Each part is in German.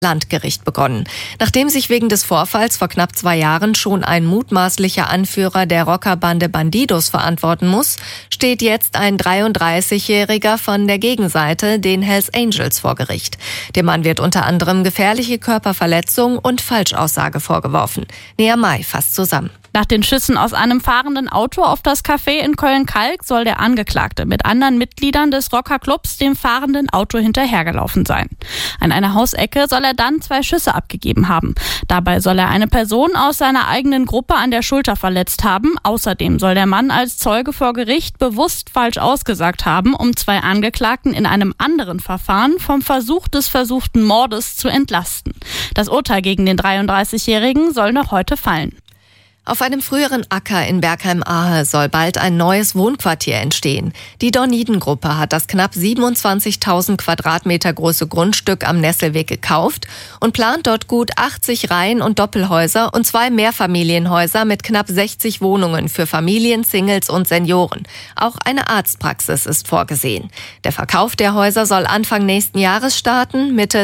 Landgericht begonnen. Nachdem sich wegen des Vorfalls vor knapp 2 Jahren schon ein mutmaßlicher Anführer der Rockerbande Bandidos verantworten muss, steht jetzt ein 33-Jähriger von der Gegenseite, den Hells Angels, vor Gericht. Dem Mann wird unter anderem gefährliche Körperverletzung und Falschaussage vorgeworfen. Nea May fasst zusammen. Nach den Schüssen aus einem fahrenden Auto auf das Café in Köln-Kalk soll der Angeklagte mit anderen Mitgliedern des Rockerclubs dem fahrenden Auto hinterhergelaufen sein. An einer Hausecke soll er dann 2 Schüsse abgegeben haben. Dabei soll er eine Person aus seiner eigenen Gruppe an der Schulter verletzt haben. Außerdem soll der Mann als Zeuge vor Gericht bewusst falsch ausgesagt haben, um 2 Angeklagten in einem anderen Verfahren vom Versuch des versuchten Mordes zu entlasten. Das Urteil gegen den 33-Jährigen soll noch heute fallen. Auf einem früheren Acker in Bergheim-Ahe soll bald ein neues Wohnquartier entstehen. Die Dorniden-Gruppe hat das knapp 27.000 Quadratmeter große Grundstück am Nesselweg gekauft und plant dort gut 80 Reihen- und Doppelhäuser und 2 Mehrfamilienhäuser mit knapp 60 Wohnungen für Familien, Singles und Senioren. Auch eine Arztpraxis ist vorgesehen. Der Verkauf der Häuser soll Anfang nächsten Jahres starten. Mitte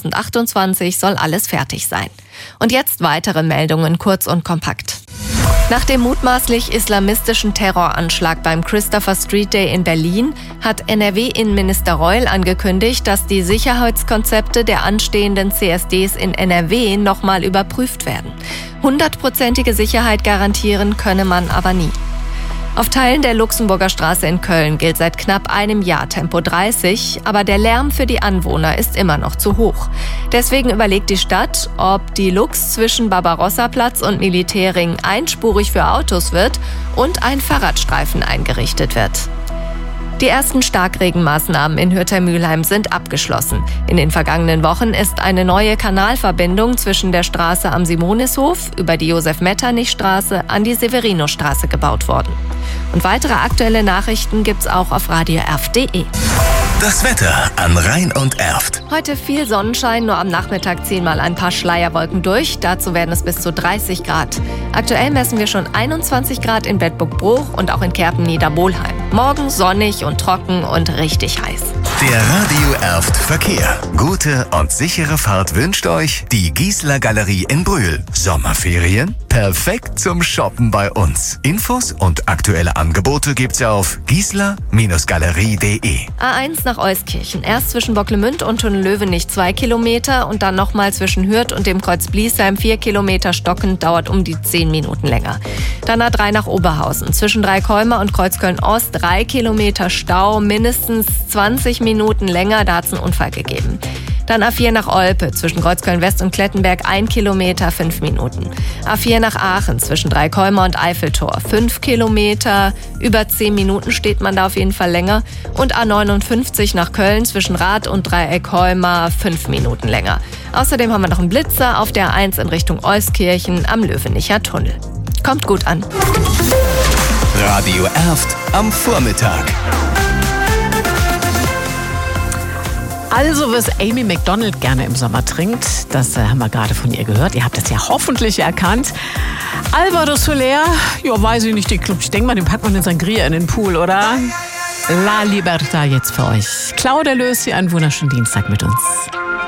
2028 soll alles fertig sein. Und jetzt weitere Meldungen, kurz und kompakt. Nach dem mutmaßlich islamistischen Terroranschlag beim Christopher Street Day in Berlin hat NRW-Innenminister Reul angekündigt, dass die Sicherheitskonzepte der anstehenden CSDs in NRW nochmal überprüft werden. 100%ige Sicherheit garantieren könne man aber nie. Auf Teilen der Luxemburger Straße in Köln gilt seit knapp einem Jahr Tempo 30, aber der Lärm für die Anwohner ist immer noch zu hoch. Deswegen überlegt die Stadt, ob die Lux zwischen Barbarossa-Platz und Militärring einspurig für Autos wird und ein Fahrradstreifen eingerichtet wird. Die ersten Starkregenmaßnahmen in Hürther-Mülheim sind abgeschlossen. In den vergangenen Wochen ist eine neue Kanalverbindung zwischen der Straße am Simonishof über die Josef-Metternich-Straße an die Severino-Straße gebaut worden. Und weitere aktuelle Nachrichten gibt's auch auf radioerft.de. Das Wetter an Rhein und Erft. Heute viel Sonnenschein, nur am Nachmittag ziehen mal ein paar Schleierwolken durch. Dazu werden es bis zu 30 Grad. Aktuell messen wir schon 21 Grad in Bedburg-Bruch und auch in Kerpen-Niederbolheim. Morgen sonnig und trocken und richtig heiß. Der Radio Erft Verkehr. Gute und sichere Fahrt wünscht euch die Giesler Galerie in Brühl. Sommerferien? Perfekt zum Shoppen bei uns. Infos und aktuelle Angebote gibt's auf giesler-galerie.de. A1 nach Euskirchen. Erst zwischen Bocklemünd und Tunnel-Löwenich 2 Kilometer und dann nochmal zwischen Hürth und dem Kreuz Bliesheim 4 Kilometer stockend, dauert um die 10 Minuten länger. Dann A3 nach Oberhausen. Zwischen Dreikolmer und Kreuzköln-Ost 3 Kilometer Stau, mindestens 20 Minuten länger, da hat es einen Unfall gegeben. Dann A4 nach Olpe, zwischen Kreuzköln-West und Klettenberg 1 Kilometer, 5 Minuten. A4 nach Aachen, zwischen Dreikolmer und Eiffeltor 5 Kilometer, über 10 Minuten steht man da auf jeden Fall länger. Und A59 nach Köln, zwischen Rath und Dreieckholmer 5 Minuten länger. Außerdem haben wir noch einen Blitzer auf der A1 in Richtung Euskirchen am Löwenicher Tunnel. Kommt gut an. Radio Erft am Vormittag. Also, was Amy Macdonald gerne im Sommer trinkt, das haben wir gerade von ihr gehört. Ihr habt das ja hoffentlich erkannt. Alvaro Soler, ja, weiß ich nicht, den Club. Ich denke mal, den packt man in Sangria in den Pool, oder? La Libertad jetzt für euch. Claudia Lösi, einen wunderschönen Dienstag mit uns.